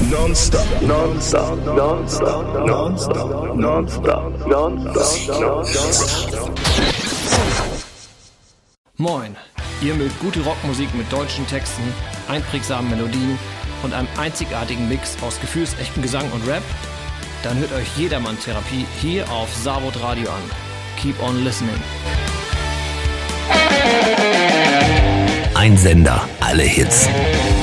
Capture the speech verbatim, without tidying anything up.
Non-stop, non-stop, non-stop, non-stop, non-stop, non-stop, non-stop. Moin, ihr mögt gute Rockmusik mit deutschen Texten, einprägsamen Melodien und einem einzigartigen Mix aus gefühlsechten Gesang und Rap? Dann hört euch Jedermann Therapie hier auf Savod Radio an. Keep on listening. Ein Sender, alle Hits.